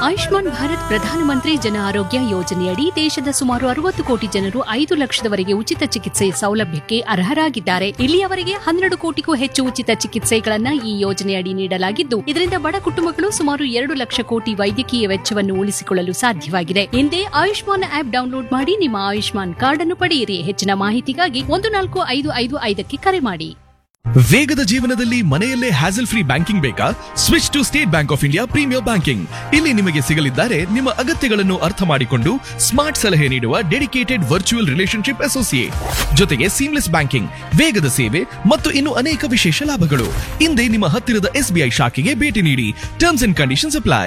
ಆಯುಷ್ಮಾನ್ ಭಾರತ್ ಪ್ರಧಾನಮಂತ್ರಿ ಜನ ಆರೋಗ್ಯ ಯೋಜನೆಯಡಿ ದೇಶದ ಸುಮಾರು 60 ಕೋಟಿ ಜನರು 5 ಲಕ್ಷದವರೆಗೆ ಉಚಿತ ಚಿಕಿತ್ಸೆ ಸೌಲಭ್ಯಕ್ಕೆ ಅರ್ಹರಾಗಿದ್ದಾರೆ. ಇಲ್ಲಿಯವರೆಗೆ 12 ಕೋಟಿಗೂ ಹೆಚ್ಚು ಉಚಿತ ಚಿಕಿತ್ಸೆಗಳನ್ನ ಈ ಯೋಜನೆಯಡಿ ನೀಡಲಾಗಿದ್ದು, ಇದರಿಂದ ಬಡ ಕುಟುಂಬಗಳು ಸುಮಾರು 2 ಲಕ್ಷ ಕೋಟಿ ವೈದ್ಯಕೀಯ ವೆಚ್ಚವನ್ನು ಉಳಿಸಿಕೊಳ್ಳಲು ಸಾಧ್ಯವಾಗಿದೆ. ಹಿಂದೆ ಆಯುಷ್ಮಾನ್ ಆಪ್ ಡೌನ್ಲೋಡ್ ಮಾಡಿ ನಿಮ್ಮ ಆಯುಷ್ಮಾನ್ ಕಾರ್ಡ್ ಅನ್ನು ಪಡೆಯಿರಿ. ಹೆಚ್ಚಿನ ಮಾಹಿತಿಗಾಗಿ 14555ಕ್ಕೆ ಕರೆ ಮಾಡಿ. ವೇಗದ ಜೀವನದಲ್ಲಿ ಮನೆಯಲ್ಲೇ ಹ್ಯಾಸಲ್ ಫ್ರೀ ಬ್ಯಾಂಕಿಂಗ್ ಬೇಕಾ? Switch to state bank of India premier banking. ಇಲ್ಲಿ ನಿಮಗೆ ಸಿಗಲಿದ್ದಾರೆ ನಿಮ್ಮ ಅಗತ್ಯಗಳನ್ನು ಅರ್ಥ ಮಾಡಿಕೊಂಡು ಸ್ಮಾರ್ಟ್ ಸಲಹೆ ನೀಡುವ ಡೆಡಿಕೇಟೆಡ್ ವರ್ಚುವಲ್ ರಿಲೇಶನ್ಶಿಪ್ ಅಸೋಸಿಯೇಟ್, ಜೊತೆಗೆ ಸೀಮ್ಲೆಸ್ ಬ್ಯಾಂಕಿಂಗ್, ವೇಗದ ಸೇವೆ ಮತ್ತು ಇನ್ನು ಅನೇಕ ವಿಶೇಷ ಲಾಭಗಳು. ಇಂದೇ ನಿಮ್ಮ ಹತ್ತಿರದ SBI ಶಾಖೆಗೆ ಭೇಟಿ ನೀಡಿ. Terms and conditions apply.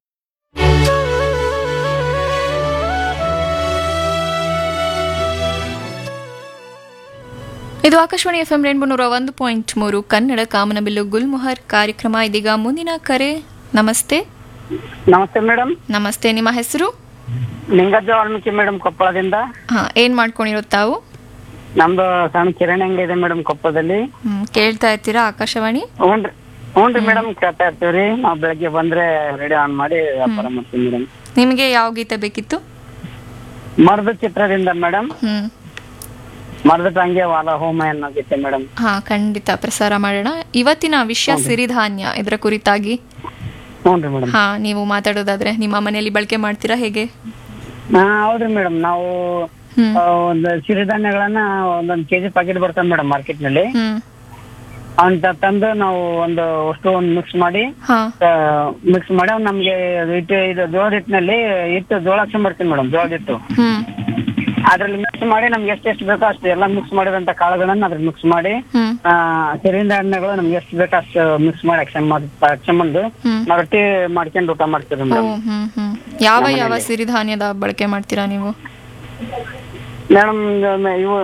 ಇದು ಆಕಾಶವಾಣಿ FM ರೇನ್ಬೋ 101.3 ಕನ್ನಡ ಕಾಮನಬಿಲ್ಲು ಗುಲ್ಮೊಹರ್ ಕಾರ್ಯಕ್ರಮ. ಇದೀಗ ಮುಂದಿನ ಕರೆ. ನಮಸ್ತೆ. ನಮಸ್ತೆ ಮೇಡಮ್. ನಮಸ್ತೆ, ನಿಮ್ಮ ಹೆಸರು? ನಿಂಗಜ್ಜ ವಾಲ್ಮೀಕಿ ಮೇಡಮ್, ಕೊಪ್ಪಳದಿಂದ. ಏನ್ ಮಾಡ್ಕೊಂಡಿರೋ ತಾವು? ನಮ್ದು ಸಣ್ಣ ಕಿರಾಣಿ ಅಂಗಡಿ ಇದೆ ಮೇಡಮ್ ಕೊಪ್ಪಳದಲ್ಲಿ. ಕೇಳ್ತಾ ಇರ್ತೀರಾ ಆಕಾಶವಾಣಿ? ಹ್ಞೂನ್ರಿ ಮೇಡಮ್, ಕೇಳ್ತಾ ಇರ್ತೀವ್ರಿ. ನಾವು ಬೆಳಗ್ಗೆ ಬಂದ್ರೆ ರೇಡಿಯೋ ಆನ್ ಮಾಡಿ ವ್ಯಾಪಾರ ಮಾಡ್ತೀವಿ ಮೇಡಮ್. ನಿಮಗೆ ಯಾವ ಗೀತೆ ಬೇಕಿತ್ತು? ಮರದ ಚಿತ್ರದಿಂದ ಮೇಡಮ್. ಮರದ ಟಂಗೆ ವಾಲ ಹೋಮ ಅನ್ನೋ ಗೀತೆ ಮೇಡಮ್. ಖಂಡಿತ ಪ್ರಸಾರ ಮಾಡೋಣ. ಇವತ್ತಿನ ವಿಷಯ ಸಿರಿಧಾನ್ಯ, ಇದರ ಕುರಿತಾಗಿ. ಹ್ಞೂನ್ರಿ ಮೇಡಮ್. ನೀವು ಮಾತಾಡೋದಾದ್ರೆ ನಿಮ್ಮ ಮನೆಯಲ್ಲಿ ಬಳಕೆ ಮಾಡ್ತೀರಾ, ಹೇಗೆ? ಹೌದ್ರಿ ಮೇಡಮ್, ನಾವು ಒಂದು ಸಿರಿಧಾನ್ಯಗಳನ್ನ ಒಂದೊಂದು ಕೆಜಿ ಪ್ಯಾಕೆಟ್ ಬರ್ತದೆ ಮೇಡಮ್ ಮಾರ್ಕೆಟ್ ನಲ್ಲಿ. ಅಂತ ತಂದು ನಾವು ಅಷ್ಟು ಮಿಕ್ಸ್ ಮಾಡಿ ಅವ್ನು ನಮ್ಗೆ ಹಿಟ್ಟು, ಇದು ಜೋಳದ ಹಿಟ್ಟಿನಲ್ಲಿ ಜೋಳ ಹಾಕ್ಸ್ಕೊಂಡ್ ಮೇಡಮ್. ಜೋಳದ ಹಿಟ್ಟು ಅದ್ರಲ್ಲಿ ಮಿಕ್ಸ್ ಮಾಡಿ ನಮ್ಗೆ ಎಷ್ಟು ಬೇಕೋ ಅಷ್ಟು ಎಲ್ಲ ಮಿಕ್ಸ್ ಮಾಡಿದಂತ ಕಾಳುಗಳನ್ನ ಅದ್ರಲ್ಲಿ ಮಿಕ್ಸ್ ಮಾಡಿ, ಸಿರಿಧಾನ್ಯಗಳು ನಮ್ಗೆ ಎಷ್ಟು ಬೇಕೋ ಅಷ್ಟು ಮಿಕ್ಸ್ ಮಾಡಿ ಹಾಕ್ಸ್ಕೊಂಡ್ಬಂದು ನಾವು ರೊಟ್ಟಿ ಮಾಡ್ಕೊಂಡು ಊಟ ಮಾಡ್ತೀವಿ ಮೇಡಮ್. ಯಾವ ಯಾವ ಸಿರಿಧಾನ್ಯದ ಬಳಕೆ ಮಾಡ್ತೀರಾ ನೀವು? ಮೇಡಮ್ ಇವು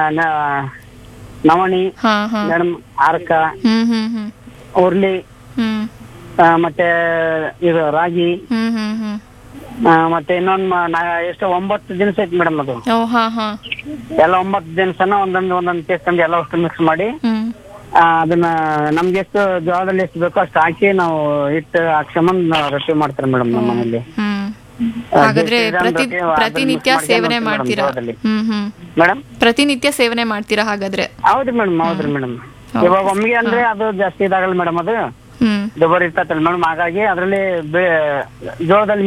ನವಣಿ ಮೇಡಮ್, ಆರ್ಕ, ಉರ್ಲಿ, ಮತ್ತೆ ಇದು ರಾಗಿ, ಮತ್ತೆ ಇನ್ನೊಂದು ಎಷ್ಟು 9 ದಿನಸ ಐತಿ ಮೇಡಮ್. ಅದು ಎಲ್ಲ 9 ದಿನಸನ ಒಂದೊಂದು ಪೀಸ್ ತಂದು ಎಲ್ಲ ಅಷ್ಟು ಮಿಕ್ಸ್ ಮಾಡಿ ಅದನ್ನ ನಮ್ಗೆ ಎಷ್ಟು ಜೋಳದಲ್ಲಿ ಎಷ್ಟು ಬೇಕೋ ಅಷ್ಟು ಹಾಕಿ ನಾವು ಹಿಟ್ಟು ಹಾಕ್ಸ್ಕೊಂಡ್ ರೊಟ್ಟಿ ಮಾಡ್ತಾರೆ ಮೇಡಮ್ ನಮ್ಮ ಮನೇಲಿ. ಹಾಗಾದ್ರೆ ಪ್ರತಿನಿತ್ಯ ಸೇವನೆ ಮಾಡ್ತೀರಾ ಮೇಡಮ್? ಪ್ರತಿನಿತ್ಯ ಸೇವನೆ ಮಾಡ್ತೀರಾ ಹಾಗಾದ್ರೆ? ಹೌದ್ರಿ ಮೇಡಮ್, ಹೌದ್ರಿ ಮೇಡಮ್. ಇವಾಗ ಒಮ್ಮಿಗೆ ಅಂದ್ರೆ ಅದು ಜಾಸ್ತಿ ಇದಾಗಲ್ಲ ಮೇಡಮ್, ಅದು ದುಬಾರಿ ಇರ್ತೈತಲ್ಲ ಮೇಡಮ್. ಹಾಗಾಗಿ ಅದ್ರಲ್ಲಿ ಜೋಳದಲ್ಲಿ